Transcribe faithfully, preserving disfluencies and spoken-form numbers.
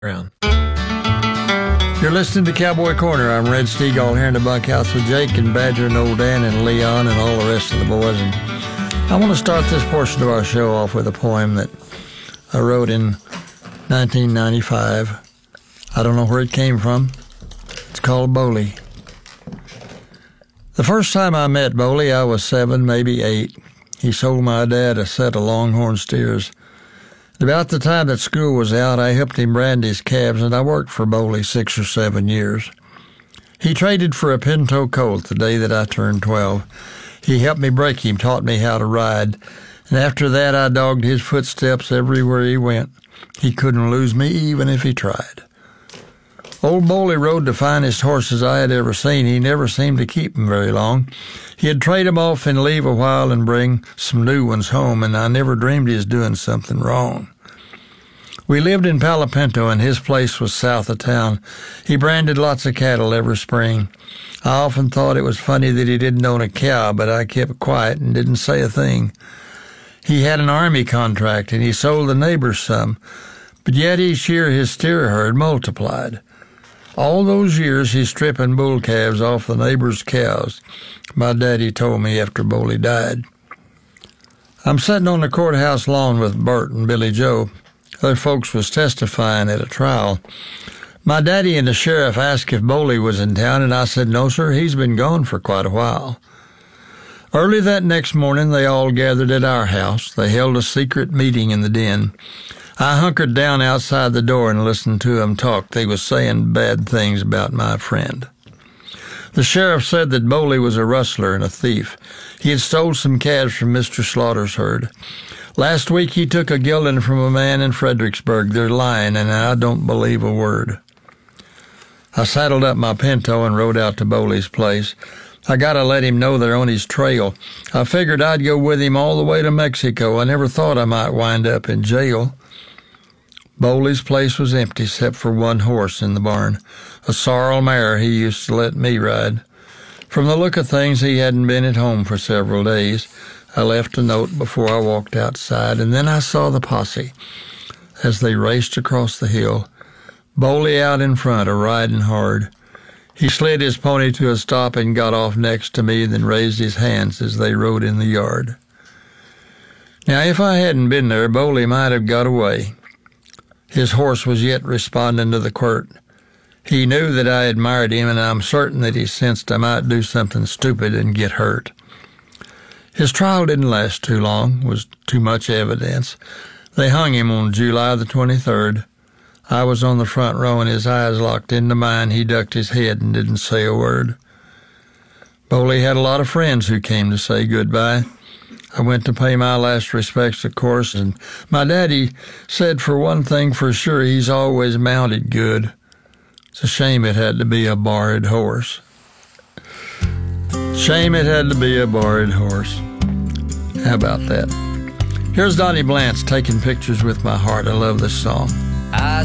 Around. You're listening to Cowboy Corner. I'm Red Steagall here in the bunkhouse with Jake and Badger and Old Dan and Leon and all the rest of the boys. And I want to start this portion of our show off with a poem that I wrote in nineteen ninety-five. I don't know where it came from. It's called Bowley. The first time I met Bowley, I was seven, maybe eight. He sold my dad a set of longhorn steers. About the time that school was out, I helped him brand his calves, and I worked for Bowley six or seven years. He traded for a Pinto colt the day that I turned twelve. He helped me break him, taught me how to ride, and after that I dogged his footsteps everywhere he went. He couldn't lose me even if he tried. Old Bowley rode the finest horses I had ever seen. He never seemed to keep them very long. He'd trade them off and leave a while and bring some new ones home, and I never dreamed he was doing something wrong. We lived in Palo Pinto, and his place was south of town. He branded lots of cattle every spring. I often thought it was funny that he didn't own a cow, but I kept quiet and didn't say a thing. He had an army contract, and he sold the neighbors some, but yet each year his steer herd multiplied. All those years he's stripping bull calves off the neighbors' cows, my daddy told me after Bowley died. I'm sitting on the courthouse lawn with Bert and Billy Joe. Other folks was testifying at a trial. My daddy and the sheriff asked if Bowley was in town, and I said, no, sir, he's been gone for quite a while. Early that next morning, they all gathered at our house. They held a secret meeting in the den. I hunkered down outside the door and listened to them talk. They was saying bad things about my friend. The sheriff said that Bowley was a rustler and a thief. He had stole some calves from Mister Slaughter's herd. Last week he took a gelding from a man in Fredericksburg. They're lying, and I don't believe a word. I saddled up my Pinto and rode out to Bowley's place. I got to let him know they're on his trail. I figured I'd go with him all the way to Mexico. I never thought I might wind up in jail. Bowley's place was empty except for one horse in the barn, a sorrel mare he used to let me ride. From the look of things, he hadn't been at home for several days. I left a note before I walked outside, and then I saw the posse as they raced across the hill. Bowley out in front, a-riding hard. He slid his pony to a stop and got off next to me, then raised his hands as they rode in the yard. Now, if I hadn't been there, Bowley might have got away. His horse was yet responding to the quirt. He knew that I admired him, and I'm certain that he sensed I might do something stupid and get hurt. His trial didn't last too long, was too much evidence. They hung him on July the twenty-third. I was on the front row, and his eyes locked into mine. He ducked his head and didn't say a word. Bowley had a lot of friends who came to say goodbye. I went to pay my last respects, of course, and my daddy said for one thing for sure, he's always mounted good. It's a shame it had to be a borrowed horse. Shame it had to be a borrowed horse. How about that? Here's Donnie Blantz, Taking Pictures with My Heart. I love this song. I